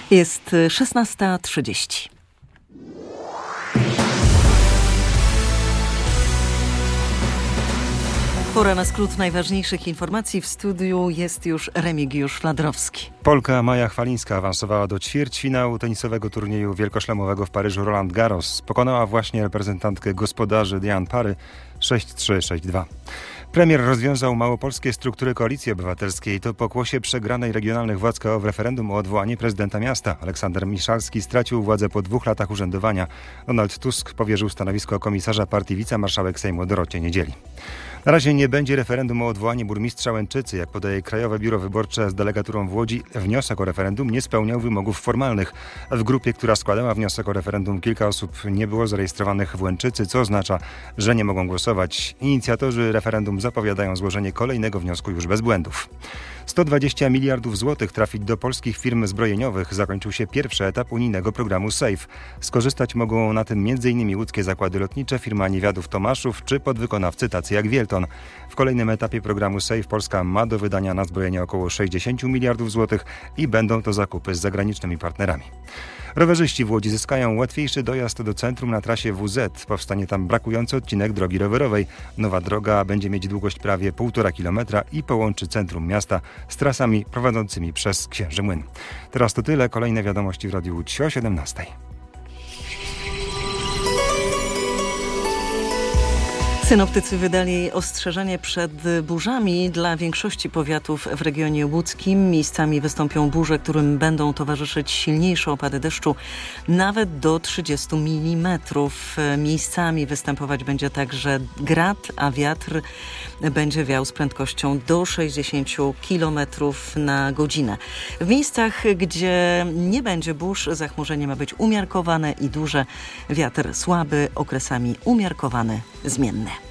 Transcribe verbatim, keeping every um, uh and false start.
Jest szesnasta trzydzieści. Pora na skrót najważniejszych informacji. W studiu jest już Remigiusz Fladrowski. Polka Maja Chwalińska awansowała do ćwierćfinału tenisowego turnieju wielkoszlemowego w Paryżu Roland Garros. Pokonała właśnie reprezentantkę gospodarzy Diane Parry sześć trzy sześć dwa. Premier rozwiązał małopolskie struktury Koalicji Obywatelskiej. To pokłosie przegranej regionalnych władz K O w referendum o odwołanie prezydenta miasta. Aleksander Miszalski stracił władzę po dwóch latach urzędowania. Donald Tusk powierzył stanowisko komisarza partii wicemarszałek Sejmu Dorocie Niedzieli. Na razie nie będzie referendum o odwołanie burmistrza Łęczycy. Jak podaje Krajowe Biuro Wyborcze z delegaturą w Łodzi, wniosek o referendum nie spełniał wymogów formalnych. W grupie, która składała wniosek o referendum, kilka osób nie było zarejestrowanych w Łęczycy, co oznacza, że nie mogą głosować. Inicjatorzy referendum zapowiadają złożenie kolejnego wniosku już bez błędów. sto dwadzieścia miliardów złotych trafić do polskich firm zbrojeniowych. Zakończył się pierwszy etap unijnego programu SAFE. Skorzystać mogą na tym m.in. łódzkie zakłady lotnicze, firma Niewiadów Tomaszów czy podwykonawcy tacy jak Wielton. W kolejnym etapie programu SAFE Polska ma do wydania na zbrojenie około sześćdziesiąt miliardów złotych i będą to zakupy z zagranicznymi partnerami. Rowerzyści w Łodzi zyskają łatwiejszy dojazd do centrum na trasie W Z. Powstanie tam brakujący odcinek drogi rowerowej. Nowa droga będzie mieć długość prawie półtora kilometra i połączy centrum miasta z trasami prowadzącymi przez Księży Młyn. Teraz to tyle. Kolejne wiadomości w Radiu Łódź o siedemnastej. Synoptycy wydali ostrzeżenie przed burzami dla większości powiatów w regionie łódzkim. Miejscami wystąpią burze, którym będą towarzyszyć silniejsze opady deszczu, nawet do trzydziestu milimetrów. Miejscami występować będzie także grad, a wiatr będzie wiał z prędkością do sześćdziesięciu kilometrów na godzinę. W miejscach, gdzie nie będzie burz, zachmurzenie ma być umiarkowane i duże. Wiatr słaby, okresami umiarkowany, zmienny.